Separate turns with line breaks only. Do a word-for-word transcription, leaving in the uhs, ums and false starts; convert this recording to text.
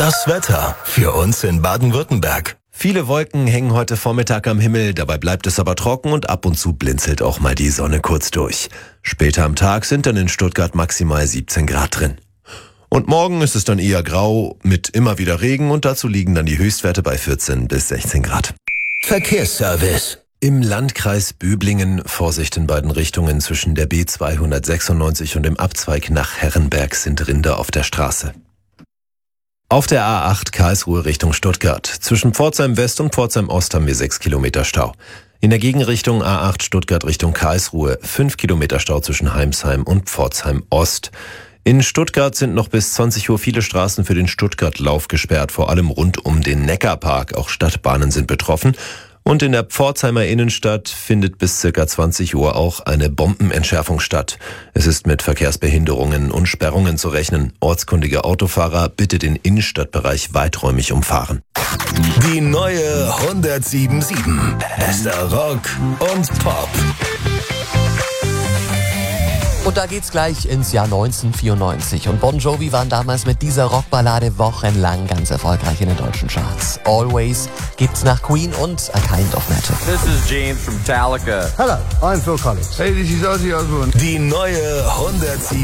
Das Wetter für uns in Baden-Württemberg.
Viele Wolken hängen heute Vormittag am Himmel, dabei bleibt es aber trocken und ab und zu blinzelt auch mal die Sonne kurz durch. Später am Tag sind dann in Stuttgart maximal siebzehn Grad drin. Und morgen ist es dann eher grau mit immer wieder Regen und dazu liegen dann die Höchstwerte bei vierzehn bis sechzehn Grad.
Verkehrsservice.
Im Landkreis Böblingen Vorsicht in beiden Richtungen zwischen der B zweihundertsechsundneunzig und dem Abzweig nach Herrenberg sind Rinder auf der Straße. Auf der A acht Karlsruhe Richtung Stuttgart. Zwischen Pforzheim West und Pforzheim Ost haben wir sechs Kilometer Stau. In der Gegenrichtung A acht Stuttgart Richtung Karlsruhe fünf Kilometer Stau zwischen Heimsheim und Pforzheim Ost. In Stuttgart sind noch bis zwanzig Uhr viele Straßen für den Stuttgart-Lauf gesperrt, vor allem rund um den Neckarpark. Auch Stadtbahnen sind betroffen. Und in der Pforzheimer Innenstadt findet bis circa zwanzig Uhr auch eine Bombenentschärfung statt. Es ist mit Verkehrsbehinderungen und Sperrungen zu rechnen. Ortskundige Autofahrer bitte den Innenstadtbereich weiträumig umfahren.
Die neue hundertsieben Komma sieben. Bester Rock und Pop.
Und da geht's gleich ins Jahr neunzehnhundertvierundneunzig. Und Bon Jovi waren damals mit dieser Rockballade wochenlang ganz erfolgreich in den deutschen Charts. Always gibt's nach Queen und A Kind of Magic.
This is James from Metallica.
Hello, I'm Phil Collins.
Hey, this is Ozzy Osbourne.
Die neue hundertsieben.